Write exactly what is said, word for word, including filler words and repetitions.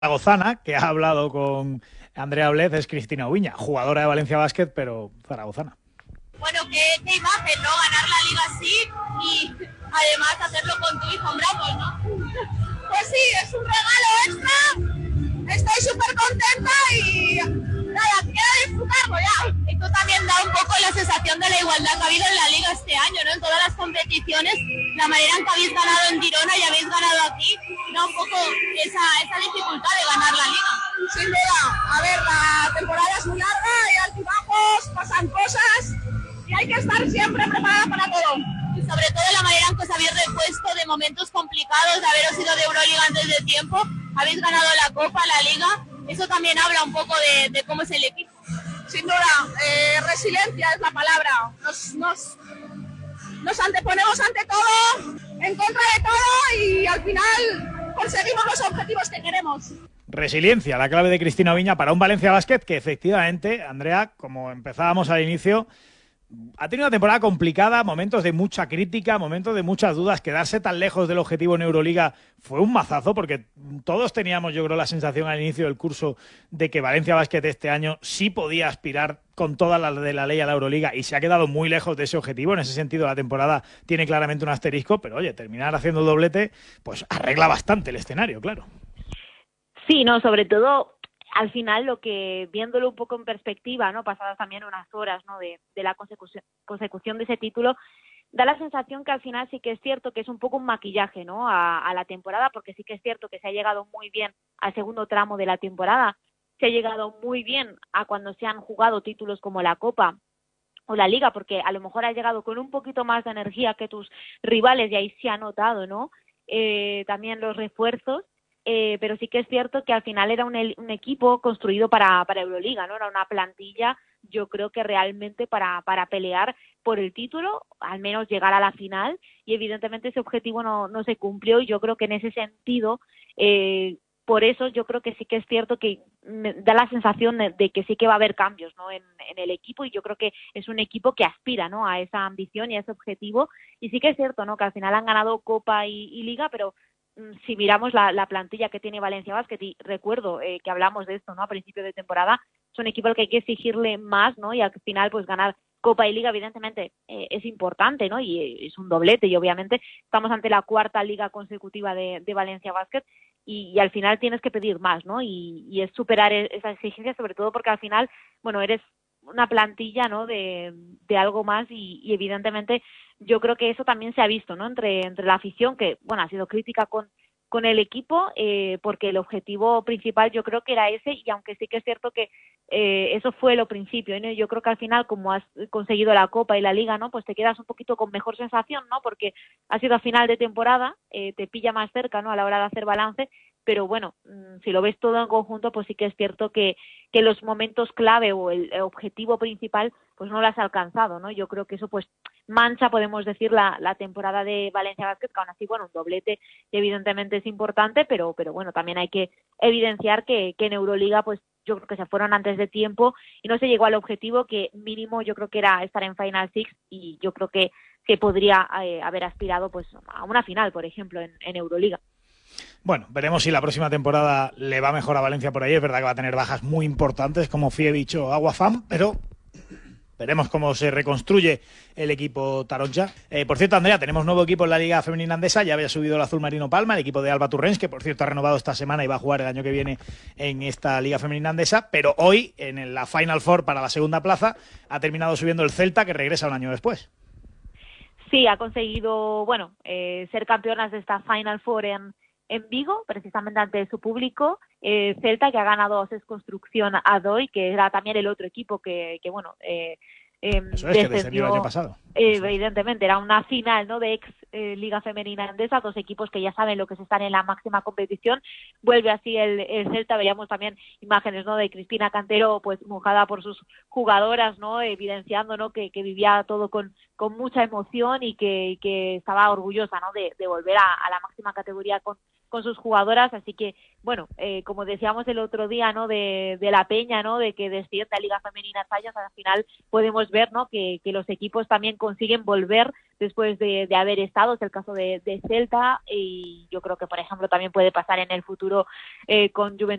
zaragozana que ha hablado con Andrea Blez es Cristina Ubiña, jugadora de Valencia Basket, pero zaragozana. Bueno, qué, qué imagen, ¿no? Ganar la liga así y además hacerlo con tu hijo en brazos, ¿no? Pues sí, es un regalo extra. Estoy súper contenta y nada, quiero disfrutarlo ya. Y tú también da un poco la sensación de la igualdad que ha habido en la liga este año, ¿no? En todas las competiciones, la manera en que habéis ganado en Girona y habéis ganado aquí, da un poco esa, esa dificultad de ganar la liga. Sin duda, a ver, la temporada es muy larga, hay altibajos, pasan cosas y hay que estar siempre preparada para todo. Y sobre todo la manera en que os habéis repuesto de momentos complicados, de haberos ido de Euroliga antes de tiempo, habéis ganado la Copa, la Liga, eso también habla un poco de, de cómo es el equipo. Sin duda, eh, resiliencia es la palabra, nos, nos, nos anteponemos ante todo, en contra de todo y al final conseguimos los objetivos que queremos. Resiliencia, la clave de Cristina Ubiña para un Valencia Basket que efectivamente, Andrea, como empezábamos al inicio, ha tenido una temporada complicada, momentos de mucha crítica, momentos de muchas dudas. Quedarse tan lejos del objetivo en Euroliga fue un mazazo porque todos teníamos, yo creo, la sensación al inicio del curso de que Valencia Basket este año sí podía aspirar con toda la de la ley a la Euroliga y se ha quedado muy lejos de ese objetivo. En ese sentido, la temporada tiene claramente un asterisco, pero oye, terminar haciendo el doblete, pues arregla bastante el escenario, claro. Sí, no, sobre todo al final lo que, viéndolo un poco en perspectiva, ¿no? Pasadas también unas horas, ¿no? de, de la consecución, consecución de ese título, da la sensación que al final sí que es cierto que es un poco un maquillaje, ¿no? A, a la temporada, porque sí que es cierto que se ha llegado muy bien al segundo tramo de la temporada, se ha llegado muy bien a cuando se han jugado títulos como la Copa o la Liga, porque a lo mejor has llegado con un poquito más de energía que tus rivales y ahí se ha notado, ¿no? Eh, también los refuerzos. Eh, pero sí que es cierto que al final era un, el, un equipo construido para, para Euroliga, ¿no? Era una plantilla, yo creo que realmente para, para pelear por el título, al menos llegar a la final, y evidentemente ese objetivo no, no se cumplió, y yo creo que en ese sentido, eh, por eso yo creo que sí que es cierto que me da la sensación de, de que sí que va a haber cambios, ¿no? en, en el equipo, y yo creo que es un equipo que aspira, ¿no? A esa ambición y a ese objetivo, y sí que es cierto, ¿no? Que al final han ganado Copa y, y Liga, pero si miramos la, la plantilla que tiene Valencia Basket, y recuerdo eh, que hablamos de esto, ¿no? A principio de temporada, es un equipo al que hay que exigirle más, ¿no? Y al final, pues ganar Copa y Liga, evidentemente, eh, es importante, ¿no? Y eh, es un doblete, y obviamente estamos ante la cuarta liga consecutiva de, de Valencia Basket, y, y al final tienes que pedir más, ¿no? Y, y es superar esa exigencia, sobre todo porque al final, bueno, eres una plantilla, ¿no? De, de algo más, y, y evidentemente yo creo que eso también se ha visto, ¿no? Entre, entre la afición, que, bueno, ha sido crítica con, con el equipo, eh, porque el objetivo principal yo creo que era ese, y aunque sí que es cierto que eh, eso fue lo principio, ¿no? Yo creo que al final, como has conseguido la Copa y la Liga, ¿no? Pues te quedas un poquito con mejor sensación, ¿no? Porque ha sido a final de temporada, eh, te pilla más cerca, ¿no? A la hora de hacer balance, pero bueno, si lo ves todo en conjunto, pues sí que es cierto que, que los momentos clave o el objetivo principal, pues no lo has alcanzado, ¿no? Yo creo que eso, pues, mancha, podemos decir, la, la temporada de Valencia Basket, que aún así, bueno, un doblete evidentemente es importante, pero, pero bueno, también hay que evidenciar que, que en Euroliga, pues, yo creo que se fueron antes de tiempo y no se llegó al objetivo que mínimo yo creo que era estar en Final Six, y yo creo que se podría eh, haber aspirado, pues, a una final, por ejemplo, en, en Euroliga. Bueno, veremos si la próxima temporada le va mejor a Valencia por ahí. Es verdad que va a tener bajas muy importantes como Fievich o Aguafam, pero veremos cómo se reconstruye el equipo taronja. Eh, por cierto, Andrea, tenemos nuevo equipo en la Liga Femenina Andesa. Ya había subido el Azul Marino Palma, el equipo de Alba Turrens, que por cierto ha renovado esta semana y va a jugar el año que viene en esta Liga Femenina Andesa. Pero hoy, en la Final Four para la segunda plaza, ha terminado subiendo el Celta, que regresa un año después. Sí, ha conseguido, bueno, eh, ser campeonas de esta Final Four en en Vigo, precisamente ante su público. eh, Celta, que ha ganado Oses Construcción Adoy, que era también el otro equipo que, que bueno, eh, eh, Eso es, que descendió el año pasado. Eh, evidentemente, era una final, ¿no? De ex eh, Liga Femenina Andesa, dos equipos que ya saben lo que es estar en la máxima competición. Vuelve así el, el Celta, veíamos también imágenes, ¿no? De Cristina Cantero, pues mojada por sus jugadoras, ¿no? Evidenciando, ¿no? Que, que vivía todo con, con mucha emoción, y que, que estaba orgullosa, ¿no? De, de volver a, a la máxima categoría con con sus jugadoras, así que, bueno, eh, como decíamos el otro día, ¿no? De, de la Peña, ¿no? De que desciende a Liga Femenina Fallas, al final podemos ver, ¿no? Que, que los equipos también consiguen volver después de, de haber estado, es el caso de, de Celta, y yo creo que, por ejemplo, también puede pasar en el futuro eh, con Juventud